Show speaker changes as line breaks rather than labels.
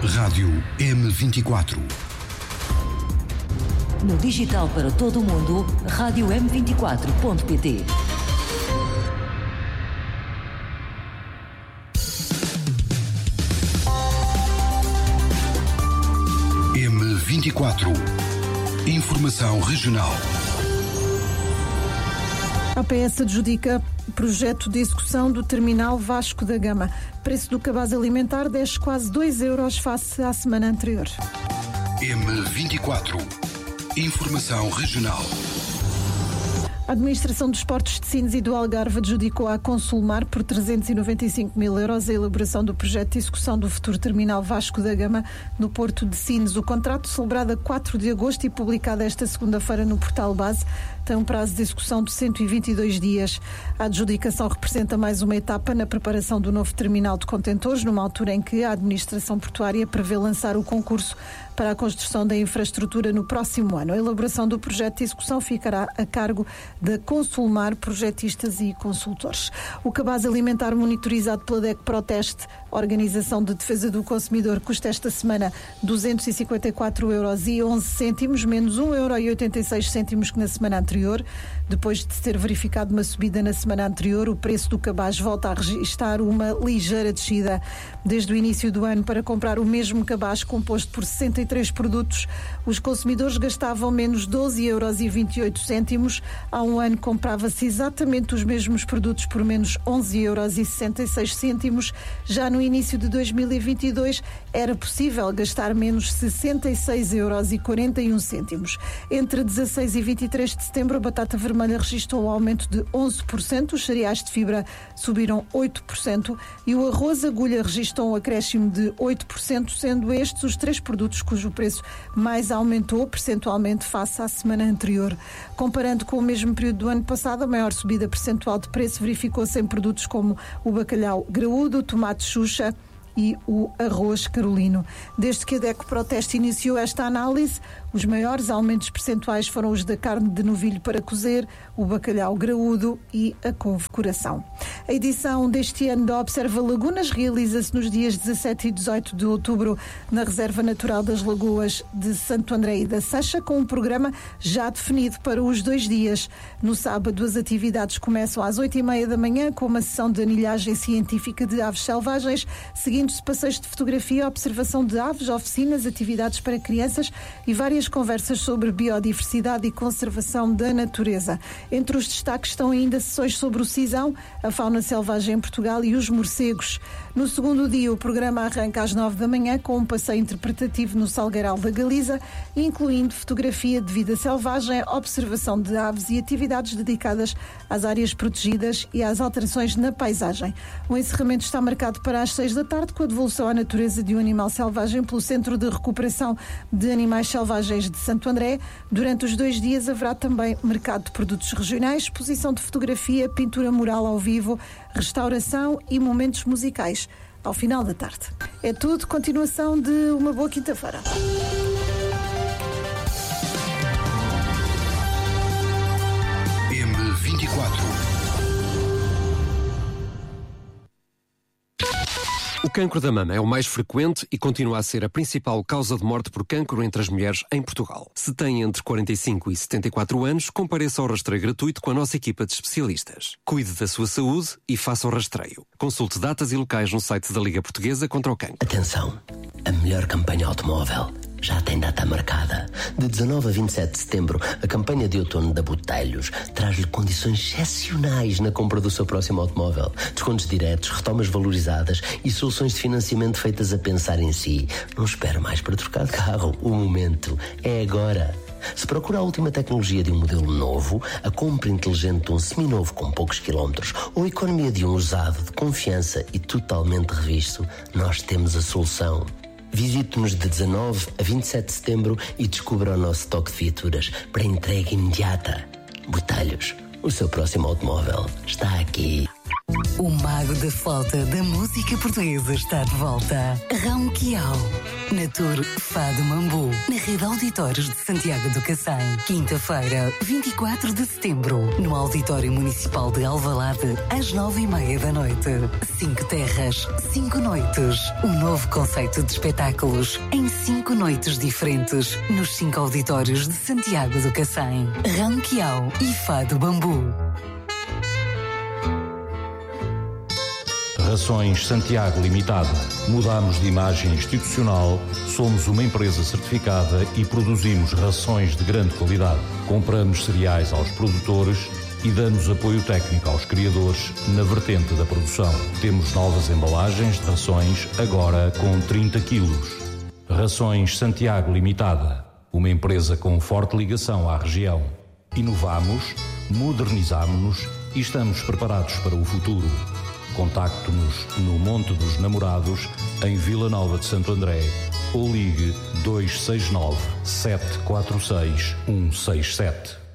Rádio M24.
No digital para todo o mundo, Rádio M24.pt.
M24. Informação regional.
A APS adjudica projeto de execução do terminal Vasco da Gama. Preço do cabaz alimentar desce quase 2 euros face à semana anterior.
M24. Informação regional.
A Administração dos Portos de Sines e do Algarve adjudicou à Consulmar por 395 mil euros a elaboração do projeto de execução do futuro terminal Vasco da Gama no Porto de Sines. O contrato, celebrado a 4 de agosto e publicado esta segunda-feira no portal Base, tem um prazo de execução de 122 dias. A adjudicação representa mais uma etapa na preparação do novo terminal de contentores, numa altura em que a Administração Portuária prevê lançar o concurso para a construção da infraestrutura no próximo ano. A elaboração do projeto de execução ficará a cargo da Consulmar, projetistas e consultores. O cabaz alimentar monitorizado pela DEC Proteste, Organização de Defesa do Consumidor, custa esta semana 254,11 euros, menos 1,86 euro que na semana anterior. Depois de ter verificado uma subida na semana anterior, o preço do cabaz volta a registrar uma ligeira descida. Desde o início do ano, para comprar o mesmo cabaz composto por 63 produtos, os consumidores gastavam menos 12,28 euros. Há um ano comprava-se exatamente os mesmos produtos por menos 11,66 euros. Já no início de 2022 era possível gastar menos 66,41 euros. Entre 16 e 23 de setembro, a batata vermelha registrou um aumento de 11%, os cereais de fibra subiram 8% e o arroz agulha registrou um acréscimo de 8%, sendo estes os 3 produtos cujo preço mais aumentou percentualmente face à semana anterior. Comparando com o mesmo período do ano passado, a maior subida percentual de preço verificou-se em produtos como o bacalhau graúdo, o tomate xuxa e o arroz carolino. Desde que a DEC Proteste iniciou esta análise, os maiores aumentos percentuais foram os da carne de novilho para cozer, o bacalhau graúdo e a couve-coração. A edição deste ano da Observa Lagunas realiza-se nos dias 17 e 18 de outubro na Reserva Natural das Lagoas de Santo André e da Seixa, com um programa já definido para os 2 dias. No sábado, as atividades começam às 8h30 da manhã com uma sessão de anilhagem científica de aves selvagens, seguindo-se passeios de fotografia, observação de aves, oficinas, atividades para crianças e várias conversas sobre biodiversidade e conservação da natureza. Entre os destaques estão ainda sessões sobre o cisão, a fauna selvagem em Portugal e os morcegos. No segundo dia, o programa arranca às 9 da manhã com um passeio interpretativo no Salgueiral da Galiza, incluindo fotografia de vida selvagem, observação de aves e atividades dedicadas às áreas protegidas e às alterações na paisagem. O encerramento está marcado para as 6 da tarde, com a devolução à natureza de um animal selvagem pelo Centro de Recuperação de Animais Selvagens de Santo André. Durante os 2 dias haverá também mercado de produtos regionais, exposição de fotografia, pintura mural ao vivo, restauração e momentos musicais ao final da tarde. É tudo, continuação de uma boa quinta-feira.
M24.
O cancro da mama é o mais frequente e continua a ser a principal causa de morte por cancro entre as mulheres em Portugal. Se tem entre 45 e 74 anos, compareça ao rastreio gratuito com a nossa equipa de especialistas. Cuide da sua saúde e faça o rastreio. Consulte datas e locais no site da Liga Portuguesa contra o Cancro.
Atenção, a melhor campanha automóvel já tem data marcada. De 19 a 27 de setembro, a campanha de outono da Botelhos traz-lhe condições excepcionais na compra do seu próximo automóvel. Descontos diretos, retomas valorizadas e soluções de financiamento feitas a pensar em si. Não espere mais para trocar de carro. O momento é agora. Se procura a última tecnologia de um modelo novo, a compra inteligente de um seminovo com poucos quilómetros ou a economia de um usado de confiança e totalmente revisto, nós temos a solução. Visite-nos de 19 a 27 de setembro e descubra o nosso estoque de viaturas para entrega imediata. Botelhos, o seu próximo automóvel está aqui.
O mago da flauta da música portuguesa está de volta. Raul Kiao. na Tour Fado Mambu, na Rede Auditórios de Santiago do Cacém. Quinta-feira, 24 de setembro, no Auditório Municipal de Alvalade, às 9h30 da noite. 5 terras, 5 noites. Um novo conceito de espetáculos em 5 noites diferentes, nos 5 auditórios de Santiago do Cacém, Ranquiao e Fado Bambu.
Rações Santiago Limitada. Mudamos de imagem institucional, somos uma empresa certificada e produzimos rações de grande qualidade. Compramos cereais aos produtores e damos apoio técnico aos criadores na vertente da produção. Temos novas embalagens de rações, agora com 30 quilos. Rações Santiago Limitada. Uma empresa com forte ligação à região. Inovamos, modernizamos-nos e estamos preparados para o futuro. Contacte-nos no Monte dos Namorados, em Vila Nova de Santo André, ou ligue 269 746 167.